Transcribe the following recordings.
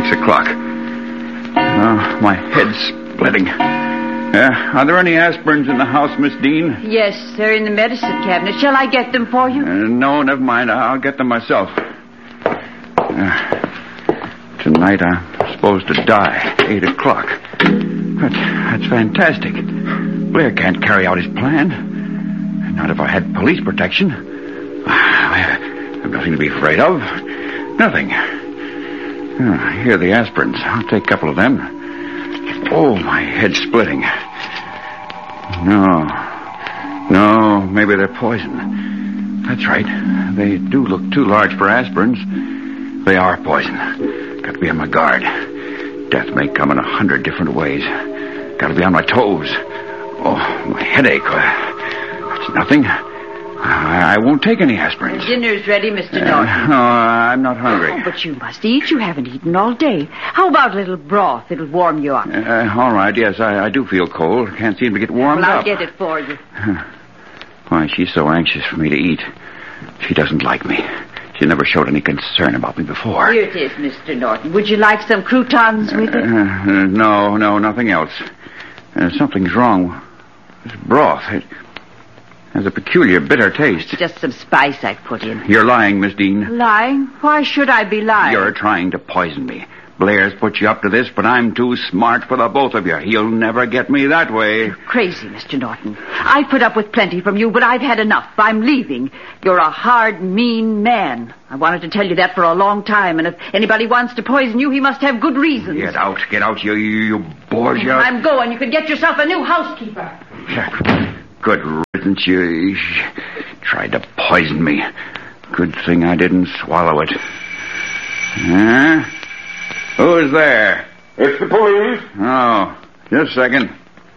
6 o'clock. Oh, my head's splitting. Are there any aspirins in the house, Miss Dean? Yes, they're in the medicine cabinet. Shall I get them for you? No, never mind. I'll get them myself. Tonight I'm supposed to die at 8 o'clock. That's fantastic. Blair can't carry out his plan. Not if I had police protection. I've nothing to be afraid of. Nothing. Here are the aspirins. I'll take a couple of them. Oh, my head's splitting. No, maybe they're poison. That's right. They do look too large for aspirins. They are poison. Got to be on my guard. Death may come in 100 different ways. Got to be on my toes. Oh, my headache. That's nothing. I won't take any aspirins. Dinner's ready, Mr. Norton. No, I'm not hungry. Oh, but you must eat. You haven't eaten all day. How about a little broth? It'll warm you up. All right, yes, I do feel cold. Can't seem to get warmed up. Well, I'll get it for you. Why, she's so anxious for me to eat. She doesn't like me. She never showed any concern about me before. Here it is, Mr. Norton. Would you like some croutons with it? No, nothing else. Something's wrong. This broth, it has a peculiar bitter taste. It's just some spice I put in. You're lying, Miss Dean. Lying? Why should I be lying? You're trying to poison me. Blair's put you up to this, but I'm too smart for the both of you. He'll never get me that way. You're crazy, Mr. Norton. I've put up with plenty from you, but I've had enough. I'm leaving. You're a hard, mean man. I wanted to tell you that for a long time, and if anybody wants to poison you, he must have good reasons. Get out, you Borgia. I'm going. You can get yourself a new housekeeper. Good riddance. You tried to poison me. Good thing I didn't swallow it. Huh? Who's there? It's the police. Oh, just a second.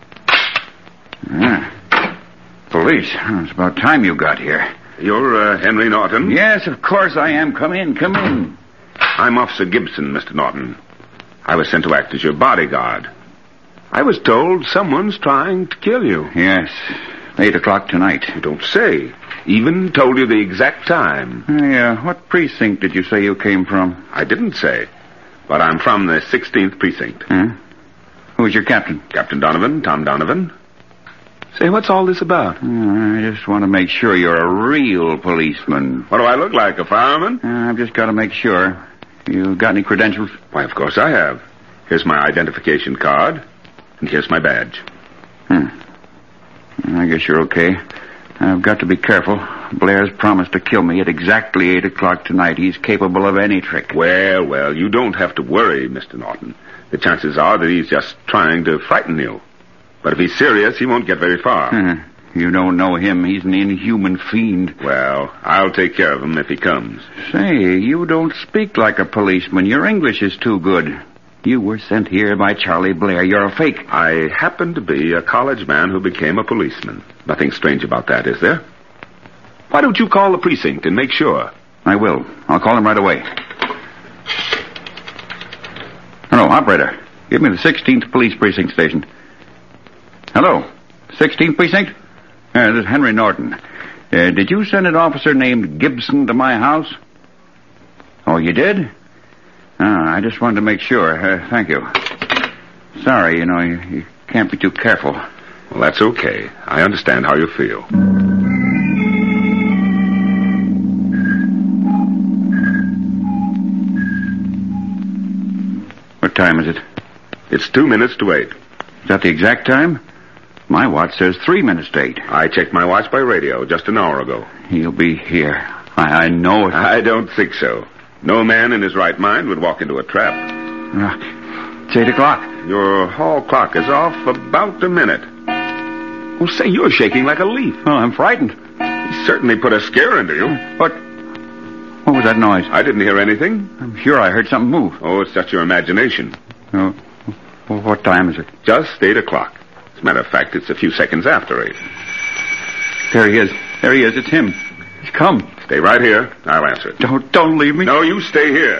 Police. It's about time you got here. You're Henry Norton? Yes, of course I am. Come in. I'm Officer Gibson, Mr. Norton. I was sent to act as your bodyguard. I was told someone's trying to kill you. Yes, 8 o'clock tonight. You don't say. Even told you the exact time. What precinct did you say you came from? I didn't say. But I'm from the 16th precinct. Who's your captain? Captain Donovan, Tom Donovan. Say, what's all this about? I just want to make sure you're a real policeman. What do I look like, a fireman? I've just got to make sure. You got any credentials? Why, of course I have. Here's my identification card, and here's my badge. I guess you're okay. I've got to be careful. Blair's promised to kill me at exactly 8 o'clock tonight. He's capable of any trick. Well, you don't have to worry, Mr. Norton. The chances are that he's just trying to frighten you. But if he's serious, he won't get very far. You don't know him. He's an inhuman fiend. Well, I'll take care of him if he comes. Say, you don't speak like a policeman. Your English is too good. You were sent here by Charlie Blair. You're a fake. I happen to be a college man who became a policeman. Nothing strange about that, is there? Why don't you call the precinct and make sure? I will. I'll call him right away. Hello, operator. Give me the 16th police precinct station. Hello, 16th precinct? This is Henry Norton. Did you send an officer named Gibson to my house? Oh, you did? I just wanted to make sure. Thank you. Sorry, you can't be too careful. Well, that's okay. I understand how you feel. What time is it? It's 2 minutes to 8. Is that the exact time? My watch says 3 minutes to 8. I checked my watch by radio just an hour ago. He'll be here. I know it. I don't think so. No man in his right mind would walk into a trap. It's 8 o'clock. Your hall clock is off about a minute. Well, say, you're shaking like a leaf. Oh, I'm frightened. He certainly put a scare into you. What was that noise? I didn't hear anything. I'm sure I heard something move. Oh, it's just your imagination. Oh, well, what time is it? Just 8 o'clock. As a matter of fact, it's a few seconds after 8. There he is. It's him. He's come. Stay right here. I'll answer it. Don't leave me. No, you stay here.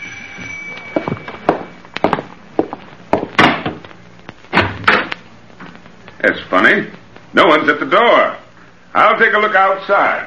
That's funny. No one's at the door. I'll take a look outside.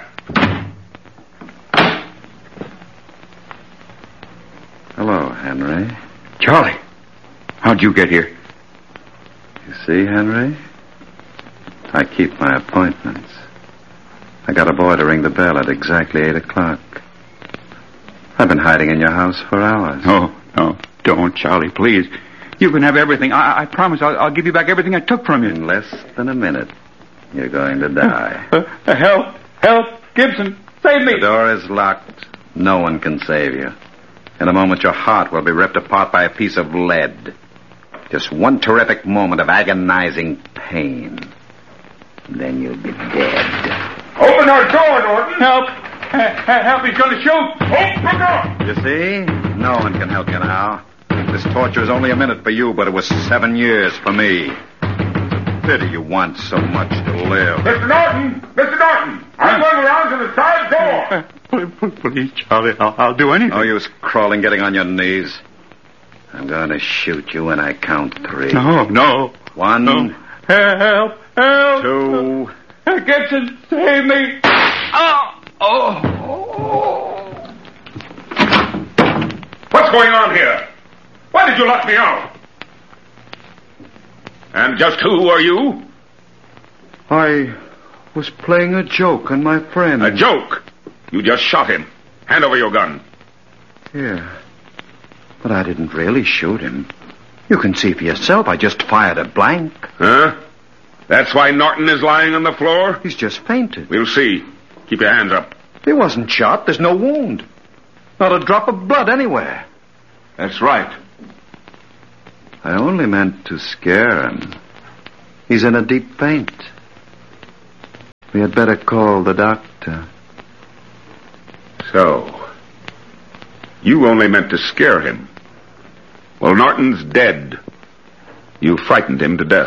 Hello, Henry. Charlie, how'd you get here? You see, Henry? I keep my appointments. I got a boy to ring the bell at exactly 8 o'clock. I've been hiding in your house for hours. No, don't, Charlie, please. You can have everything. I promise I'll give you back everything I took from you. In less than a minute, you're going to die. Help! Gibson, save me! The door is locked. No one can save you. In a moment, your heart will be ripped apart by a piece of lead. Just one terrific moment of agonizing pain. Then you'll be dead. Open our door, Norton. Help, he's going to shoot. Open the door. You see? No one can help you now. This torture is only a minute for you, but it was 7 years for me. It's a pity you want so much to live. Mr. Norton, I'm going around to the side door. Please, Charlie, I'll do anything. No use crawling, getting on your knees. I'm going to shoot you when I count 3. No. 1. No. Help. 2. Gibson, save me. What's going on here? Why did you lock me out? And just who are you? I was playing a joke on my friend. A joke? You just shot him. Hand over your gun. Yeah. But I didn't really shoot him. You can see for yourself. I just fired a blank. Huh? That's why Norton is lying on the floor? He's just fainted. We'll see. Keep your hands up. He wasn't shot. There's no wound. Not a drop of blood anywhere. That's right. I only meant to scare him. He's in a deep faint. We had better call the doctor. So, you only meant to scare him. Well, Norton's dead. You frightened him to death.